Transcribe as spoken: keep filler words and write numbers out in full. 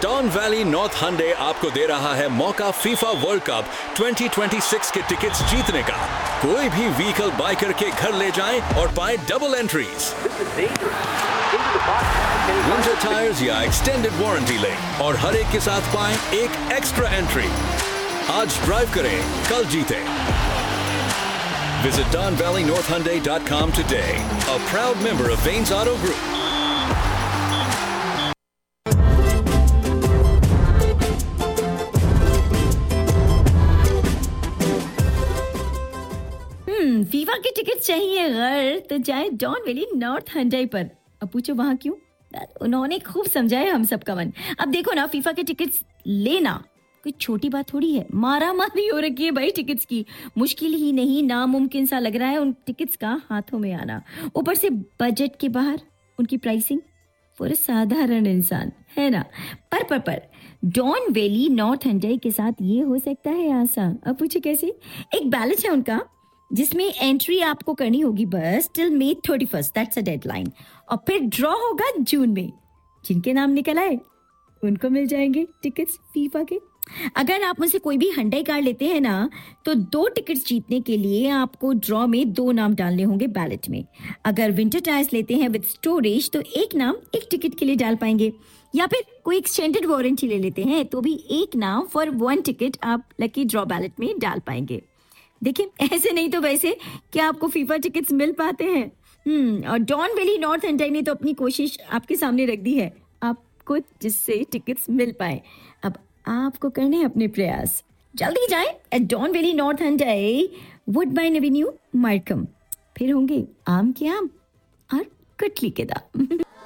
Don valley north हंडे आपको दे रहा है मौका FIFA world cup twenty twenty six के टिकट्स जीतने का। कोई भी व्हीकल बाय करके घर ले जाएं और पाएं डबल एंट्रीज, विंटर टायर्स या एक्सटेंडेड वारंटी लें और हर एक के साथ पाएं एक एक्स्ट्रा एंट्री। आज ड्राइव करें, कल जीतें। Visit don valley north hyundai dot com today, a proud member of Vanes Auto Group. Hmm FIFA के टिकट चाहिए घर तो जाए डॉन वैली नॉर्थ हंडाई पर। अब पूछो वहां क्यों? उन्होंने खूब समझाया हम सबका मन। अब देखो ना, फीफा के टिकट्स लेना कोई छोटी बात थोड़ी है। मारा मारी हो रखी है भाई टिकट्स की। मुश्किल ही नहीं, नामुमकिन सा लग रहा है उन टिकट्स का हाथों में आना। ऊपर से बजट के बाहर उनकी प्राइसिंग फॉर साधारण इंसान, है ना। पर पर पर डॉन वैली नॉर्थ हंडाई के साथ ये हो सकता है आसान। अब पूछे कैसे? एक बैलेंस है उनका जिसमें एंट्री आपको करनी होगी बस till May thirty first, that's a deadline. और फिर ड्रॉ होगा जून में। जिनके नाम निकल आए उनको मिल जाएंगे टिकट्स फीफा के। अगर आप मुझसे कोई भी हंडाई कार लेते हैं ना, तो दो टिकट्स जीतने के लिए आपको ड्रॉ में दो नाम डालने होंगे बैलेट में। अगर विंटर टायर्स लेते हैं विद स्टोरेज तो एक नाम एक टिकट के लिए डाल पाएंगे। या फिर कोई एक्सटेंडेड वारंटी ले लेते हैं तो भी एक नाम फॉर वन टिकट आप लकी ड्रॉ बैलेट में डाल पाएंगे। देखिए, ऐसे नहीं तो वैसे क्या आपको फीफा टिकट्स मिल पाते हैं। हम्म और डॉन वैली नॉर्थ हंडाई ने तो अपनी कोशिश आपके सामने रख दी है आपको जिससे टिकट्स मिल पाए। अब आपको करने हैं अपने प्रयास। जल्दी जाएं at dawn valley north Hyundai, वुडबाइन Avenue, Markham. फिर होंगे आम के आम और कटली के दाम।